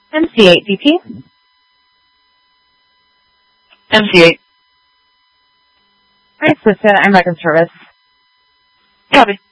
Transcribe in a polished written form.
MC8, VP. MC8. Alright, Swifton, I'm back in service. Copy.